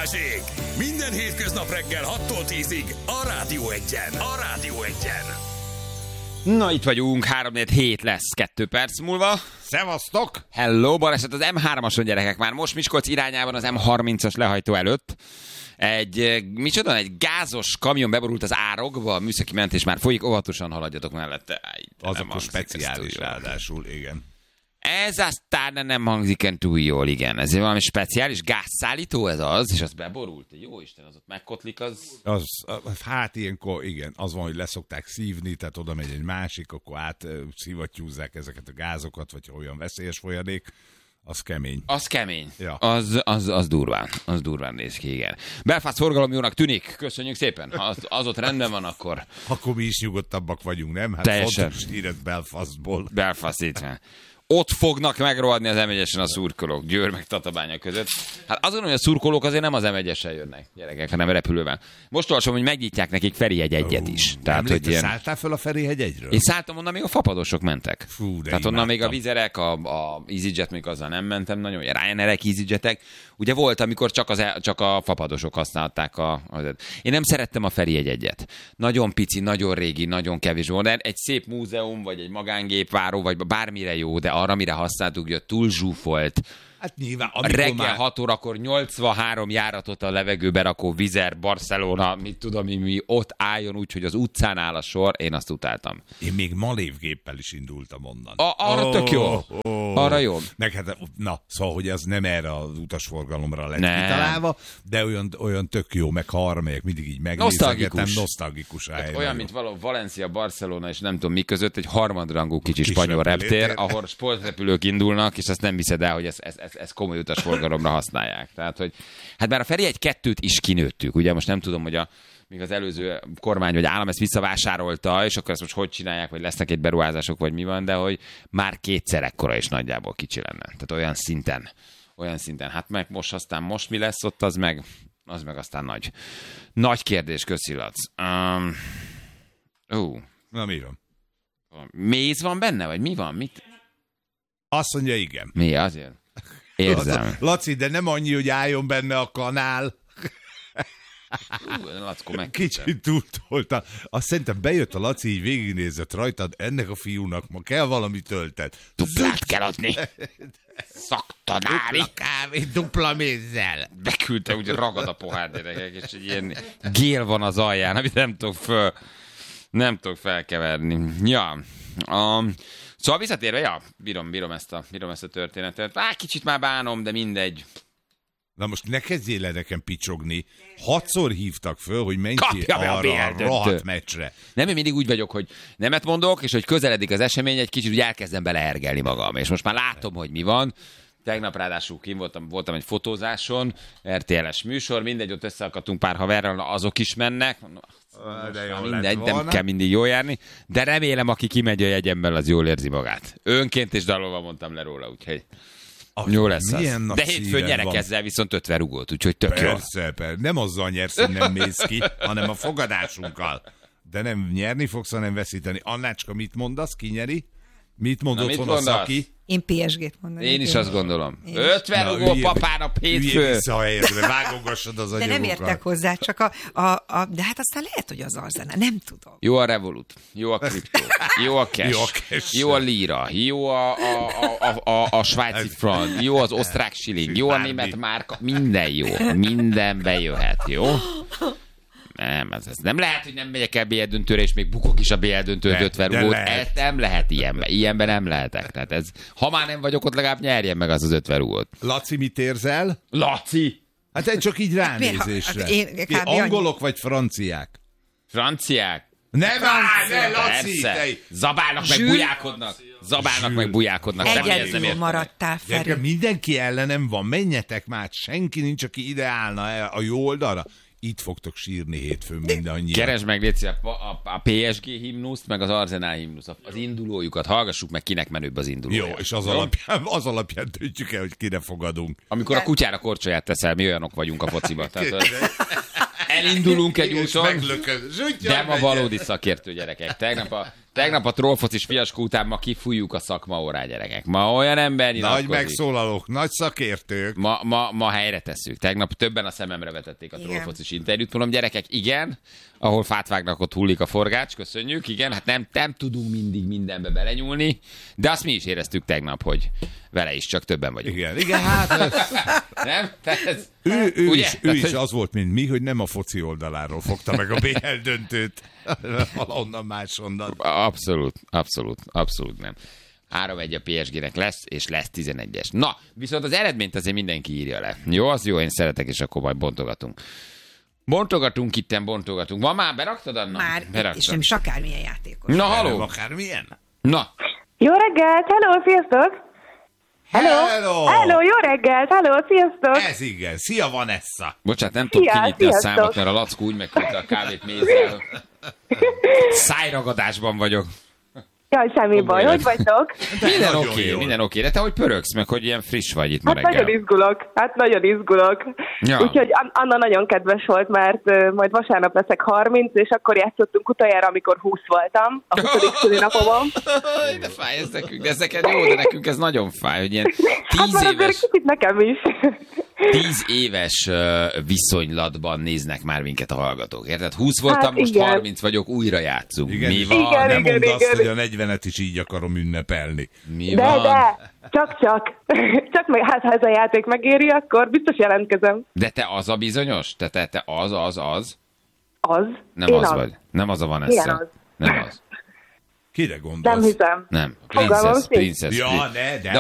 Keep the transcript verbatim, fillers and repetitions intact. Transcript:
Balázsék! Minden hétköznap reggel hattól tízig a Rádió Egyen. A Rádió Egyen. Na, itt vagyunk, három hét lesz, kettő perc múlva. Szevasztok! Hello, baleset az em hármason, gyerekek, már most Miskolc irányában az em harmincas lehajtó előtt. Egy, micsoda, egy gázos kamion beborult az árokba, a műszaki mentés már folyik, óvatosan haladjatok mellette. Áj, azok a speciális ráadásul, igen. Ez aztán nem hangzik en túl jól, igen. Ez valami speciális gázszállító ez az, és az beborult. Jó Isten, az ott megkotlik, az... az... Hát ilyenkor, igen, az van, hogy leszokták szívni, tehát oda megy egy másik, akkor át szivattyúzzák ezeket a gázokat, vagy olyan veszélyes folyadék. Az kemény. Az kemény. Ja. Az, az, az durván. Az durván néz ki, igen. Belfast forgalom jónak tűnik. Köszönjük szépen. Ha az, az ott rendben van, akkor... Akkor mi is nyugodtabbak vagyunk, nem? Hát teljesen. Fontos híret Belfastból. Belfast, itt van. Ott fognak megrohadni az em egyesen a szurkolók, Győr meg Tatabánya között. Hát azon, hogy a szurkolók azért nem az em egyesen jönnek, gyerekek, hanem repülőben. Most olvasom, hogy megnyitják nekik Ferihegy egyet is. Uh, Tehát, hogy ilyen... Szálltál fel a Ferihegy egyről? Én szálltam onnan, még a fapadosok mentek. Fú, de Tehát onnan imádtam. még a vizerek, a, a EasyJet, még azzal nem mentem nagyon, a Ryanerek, EasyJetek. Ugye volt, amikor csak, az, csak a fapadosok használták a... Az... Én nem szerettem a Ferihegy egyet. Nagyon pici, nagyon régi, nagyon kevés volt. Egy szép múzeum, vagy egy magángépváró, vagy bármire jó, de arra, mire használtuk, hogy túl zsúfolt. Hát nyilván, Reggel már... hat órakor nyolcvanhárom járatot a levegőbe rakó Vizer, Barcelona, mit tudom, mi, mi ott álljon úgy, hogy az utcán áll a sor, én azt utáltam. Én még malévgéppel is indultam onnan. A, arra oh, tök jó. Oh. Arra jó. Meg hát, na, szóval, hogy ez nem erre az utasforgalomra lett nem. kitalálva, de olyan, olyan tök jó, meg ha arra megyek, mindig így megnézegetem, nosztalgikus hely. Olyan, mint való Valencia, Barcelona és nem tudom mi között, egy harmadrangú kicsi, kicsi spanyol reptér, ahol sportrepülők indulnak, és azt nem hiszed el, hogy ez, ez, ez, ez komoly utasforgalomra használják. Tehát, hogy hát már a Ferihegy kettőt is kinőttük, ugye most nem tudom, hogy a még az előző kormány vagy állam ezt visszavásárolta, és akkor ezt most hogy csinálják, vagy lesznek egy beruházások, vagy mi van, de hogy már kétszer ekkora is nagyjából kicsi lenne. Tehát olyan szinten, olyan szinten. Hát meg most aztán most mi lesz ott, az meg, az meg aztán nagy. Nagy kérdés, köszi, Lac. Um, ó. Na mi van? Méz van benne, vagy mi van? Mit? Azt mondja, igen. Mi azért? Érzem. Laci, de nem annyi, hogy álljon benne a kanál. Hú, Lackó meg. Kicsit túltolta. Azt szerintem bejött a Laci, így végignézett rajtad, ennek a fiúnak ma kell valami töltet. Duplát kell adni. Szaktanári. Dupla kávé, dupla mézzel. Beküldte, úgy ragad a pohár, gyerekek, és egy ilyen gél van az alján, amit nem tudok föl, nem tudok felkeverni. Ja. Um, szóval visszatérve, ja, bírom, bírom ezt a, bírom ezt a történetet. Á, kicsit már bánom, de mindegy. Na most ne kezdjél le nekem picsogni. Hatszor hívtak föl, hogy menj ki arra a rohadt meccsre. Nem, én mindig úgy vagyok, hogy nemet mondok, és hogy közeledik az esemény, egy kicsit úgy elkezdem beleergelni magam. És most már látom, hogy mi van. Tegnap ráadásul kim voltam, voltam egy fotózáson, er té el-es műsor, mindegy, ott összeakadtunk pár haverral, azok is mennek. De jó mindegy, nem kell mindig jól járni, de remélem, aki kimegy a jegyemmel, az jól érzi magát. Önként és dalolva mondtam le róla, úgyhogy Ah, jó lesz az. De hétfőn szíven nyerek van. ezzel viszont ötven rugót, úgyhogy tök jó. Persze, persze. Nem azzal nyersz, hogy nem mész ki, hanem a fogadásunkkal. De nem nyerni fogsz, hanem veszíteni. Annácska, mit mondasz? Ki nyeri? Mit mond Na, otthon mit a Szaki? Én pé es gét mondanék. Én is azt gondolom. Én ötven Na, rugó üljél- papának Üljél hétfő. vissza a helyedre, vágogassad az De anyagokat. nem értek hozzá, csak a, a, a... De hát aztán lehet, hogy az Arzenál. Nem tudom. Jó a Revolut, jó a kriptó, jó a cash, Jó a cash. jó a lira, jó a, a, a, a, a, a svájci frank, jó az osztrák shilling, jó a Bármi. német márka, minden jó, minden bejöhet, jó? Nem, ez, ez nem lehet, hogy nem megyek el bé el döntőre, és még bukok is a bé el döntőt De- ötven de rugót. lehet. Ez nem lehet ilyenben. Ilyenben nem lehetek. Tehát ez, ha már nem vagyok ott, legalább nyerjen meg az az ötven rugót. Laci, mit érzel? Laci! Hát egy csak így ránézésre. Hát én Ki, kb. angolok vagy franciák? Franciák? Nem áll, ne, Laci! Persze. Te... Zabálnak meg Zsül. bujákodnak. Zabálnak meg bujákodnak. Nem érzem Egyedül érteni. maradtál, Feri. Gyerekek, mindenki ellenem van, menjetek már, senki nincs, aki ide állna el a jó oldalra. Itt fogtok sírni hétfőn mindannyian. Keresd meg, légy szíves, a, a, a pé es gé himnuszt, meg az Arsenal himnuszt, az indulójukat. Hallgassuk meg, kinek menőbb az indulója. Jó, és az Jó? alapján, az alapján döntjük el, hogy kire fogadunk. Amikor a kutyára korcsolyát teszel, mi olyanok vagyunk a fociba. Tehát, hogy elindulunk egy És úton, meglököd. Zsuttyol, de ma menjen. valódi szakértő gyerekek. Tegnap a Tegnap a trollfocis fiaskó után ma kifújjuk a szakmaórá, gyerekek. Ma olyan ember nyilatkozik. Nagy megszólalók, nagy szakértők. Ma, ma, ma helyre tesszük. Tegnap többen a szememre vetették a trollfocis interjút. Mondom, gyerekek, igen, ahol fát vágnak, ott hullik a forgács, köszönjük, igen, hát nem, nem tudunk mindig mindenbe belenyúlni, de azt mi is éreztük tegnap, hogy vele is csak többen vagyunk. Igen, igen, hát... Nem? Ez, ő ő, ugye? is, ő Tehát, is hogy... az volt, mint mi, hogy nem a foci oldaláról fogta meg a bé el döntőt. Valahonnan máshonnan. Abszolút, abszolút, abszolút nem. három egy a pé es gének lesz, és lesz tizenegyes. Na, viszont az eredményt azért mindenki írja le. Jó, az jó, én szeretek, és akkor majd bontogatunk. Bontogatunk itten, bontogatunk. Van már, beraktad, Anna? Már, Beraktad. és nem is akármilyen játékos. Na, haló! Akármilyen. Na, Jó reggelt, hello, sziasztok! Hello! Hello! Hello, jó reggelt, hello, sziasztok! Ez igen. Szia, Vanessa! bocsánat, nem tudom Szia, kinyitni a sziasztok. számot, mert a Lackó úgy megküldte a kávét mézzel. Szájragadásban vagyok. Jaj, semmi baj, Komoly hogy vagytok? Minden nagyon oké, jól. minden oké. De te hogy pörögsz meg, hogy ilyen friss vagy itt ma Hát nagyon reggel? izgulok, hát nagyon izgulok. Ja. Úgyhogy An- Anna nagyon kedves volt, mert uh, majd vasárnap leszek harminc, és akkor játszottunk utoljára, amikor húsz voltam, a huszadik szülinapomon. De fáj ez nekünk, de ez neked jó, de nekünk ez nagyon fáj, hogy ilyen Hát tíz már azért éves, kicsit nekem is. tíz éves uh, viszonylatban néznek már minket a hallgatók. Érted? húsz voltam, Hát most igen. harminc vagyok, újra játszunk. Igen, Mi van? Igen, nem igen, mondd azt, igen. hogy a negyvenet is így akarom ünnepelni. Mi De, van? de, csak-csak. Csak meg, hát ha ez a játék megéri, akkor biztos jelentkezem. De te az a bizonyos? Te, te, te az, az, az? Az? Nem Én az, az vagy. Nem az a Milyen Vanessa. az? Nem az. Kire gondolsz? Nem hiszem. Nem. Fogalmam Princess, sincs. princess. Ja, de, de.